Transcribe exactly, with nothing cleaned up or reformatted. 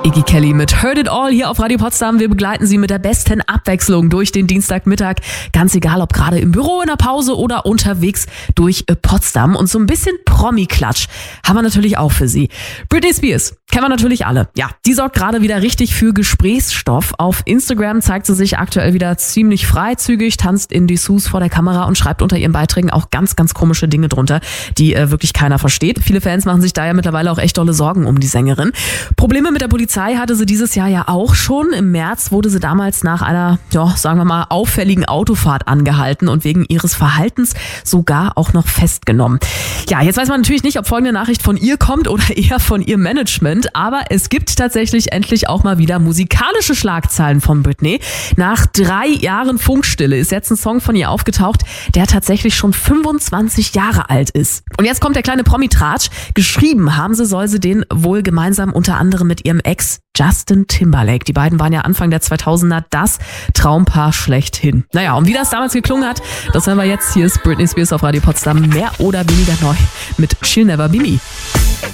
Iggy Kelly mit Heard It All hier auf Radio Potsdam. Wir begleiten Sie mit der besten Abwechslung durch den Dienstagmittag. Ganz egal, ob gerade im Büro, in der Pause oder unterwegs durch Potsdam. Und so ein bisschen Promi-Klatsch haben wir natürlich auch für Sie. Britney Spears kennen wir natürlich alle. Ja, die sorgt gerade wieder richtig für Gesprächsstoff. Auf Instagram zeigt sie sich aktuell wieder ziemlich freizügig, tanzt in Dessous vor der Kamera und schreibt unter ihren Beiträgen auch ganz, ganz komische Dinge drunter, die äh, wirklich keiner versteht. Viele Fans machen sich da ja mittlerweile auch echt dolle Sorgen um die Sängerin. Probleme mit der Polizei hatte sie dieses Jahr ja auch schon. Im März wurde sie damals nach einer, ja, sagen wir mal, auffälligen Autofahrt angehalten und wegen ihres Verhaltens sogar auch noch festgenommen. Ja, jetzt weiß man natürlich nicht, ob folgende Nachricht von ihr kommt oder eher von ihrem Management, aber es gibt tatsächlich endlich auch mal wieder musikalische Schlagzeilen von Britney. Nach drei Jahren Funkstille ist jetzt ein Song von ihr aufgetaucht, der tatsächlich schon fünfundzwanzig Jahre alt ist. Und jetzt kommt der kleine Promi-Tratsch. Geschrieben haben sie, soll sie den wohl gemeinsam unter anderem mit ihrem Ex Justin Timberlake. Die beiden waren ja Anfang der zweitausender das Traumpaar schlechthin. Naja, und wie das damals geklungen hat, das hören wir jetzt. Hier ist Britney Spears auf Radio Potsdam, mehr oder weniger neu mit She'll Never Be Me.